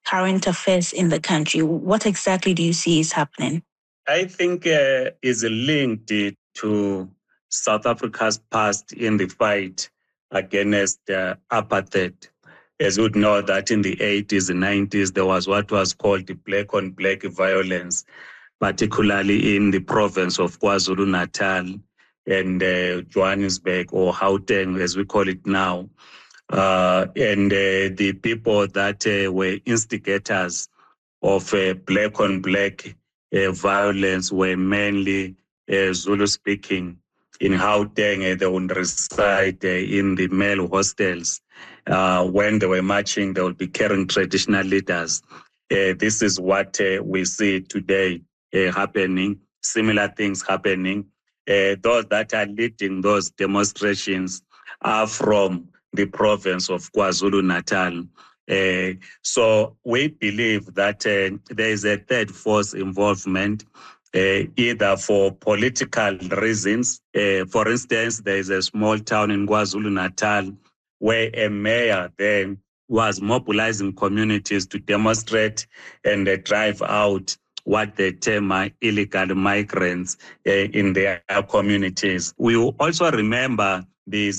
current affairs in the country? What exactly do you see is happening? I think is linked to South Africa's past in the fight against apartheid. As you would know that in the 80s and 90s, there was what was called the black-on-black violence, particularly in the province of KwaZulu-Natal and Johannesburg, or Gauteng, as we call it now. And the people that were instigators of black-on-black violence were mainly Zulu-speaking. In Gauteng, they would reside in the male hostels. When they were marching, they would be carrying traditional leaders. This is what we see today happening, similar things happening. Those that are leading those demonstrations are from the province of KwaZulu-Natal. So we believe that there is a third force involvement, either for political reasons. For instance, there is a small town in KwaZulu-Natal where a mayor then was mobilizing communities to demonstrate and drive out what they term illegal migrants in their communities. We also remember the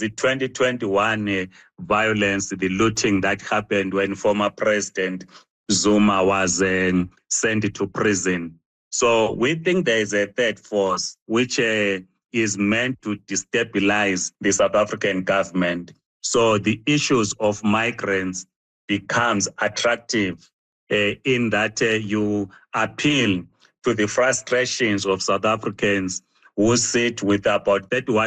2021 violence, the looting that happened when former President Zuma was sent to prison. So we think there is a third force which is meant to destabilize the South African government. So the issues of migrants becomes attractive in that you appeal to the frustrations of South Africans who sit with about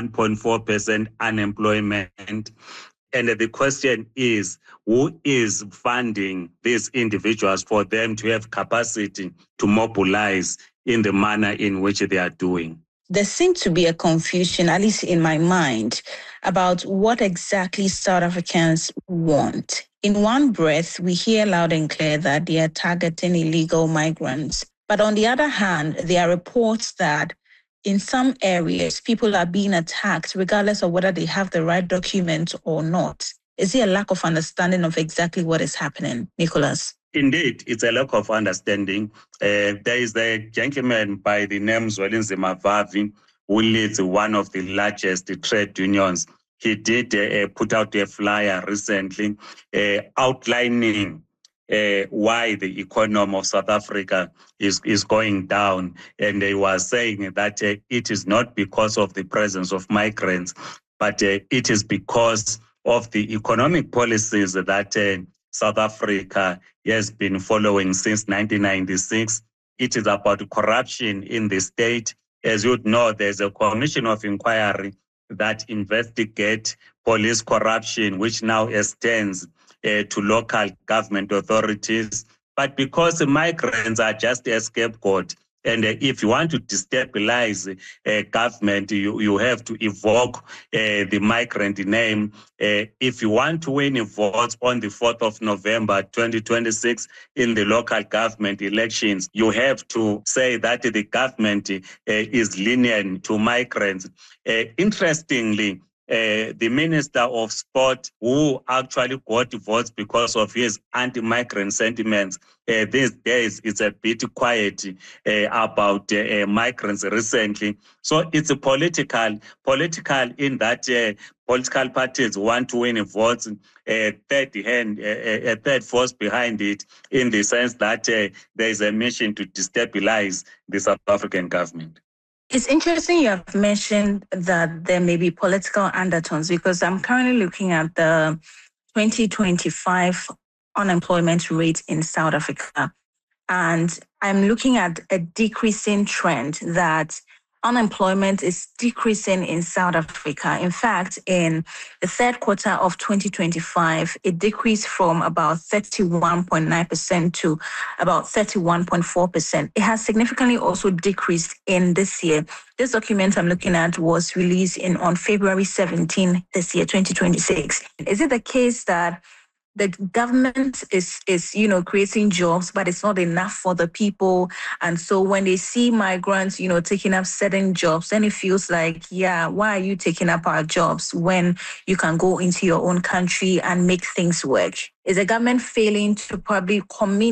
31.4% unemployment. And the question is, who is funding these individuals for them to have capacity to mobilize in the manner in which they are doing? There seems to be a confusion, at least in my mind, about what exactly South Africans want. In one breath, we hear loud and clear that they are targeting illegal migrants. But on the other hand, there are reports that in some areas, people are being attacked regardless of whether they have the right documents or not. Is there a lack of understanding of exactly what is happening, Nicholas? Indeed, it's a lack of understanding. There is a gentleman by the name Zwelinzima Vavi who leads one of the largest trade unions. He did put out a flyer recently outlining why the economy of South Africa is going down. And he was saying that it is not because of the presence of migrants, but it is because of the economic policies that South Africa has been following since 1996. It is about corruption in the state. As you know, there's a commission of inquiry that investigate police corruption, which now extends to local government authorities. But because the migrants are just a scapegoat, and if you want to destabilize government, you have to evoke the migrant name. If you want to win votes on the 4th of November, 2026, in the local government elections, you have to say that the government is lenient to migrants. Interestingly, the Minister of Sport, who actually got votes because of his anti-migrant sentiments, these days it's a bit quiet about migrants recently. So it's a political in that political parties want to win votes, a third force behind it, in the sense that there is a mission to destabilize the South African government. It's interesting you have mentioned that there may be political undertones, because I'm currently looking at the 2025 unemployment rate in South Africa. And I'm looking at a decreasing trend, that unemployment is decreasing in South Africa. In fact, in the third quarter of 2025, it decreased from about 31.9% to about 31.4%. It has significantly also decreased in this year. This document I'm looking at was released on February 17 this year, 2026. Is it the case that the government is creating jobs, but it's not enough for the people? And so when they see migrants, taking up certain jobs, then it feels like, yeah, why are you taking up our jobs when you can go into your own country and make things work? Is the government failing to probably communicate